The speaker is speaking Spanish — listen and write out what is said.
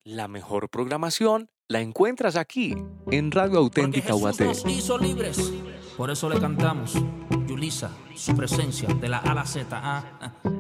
La mejor programación la encuentras aquí, en Radio Porque Auténtica Jesús UAT. nos hizo libres. Por eso le cantamos, Yulisa, su presencia, de la A a la Z.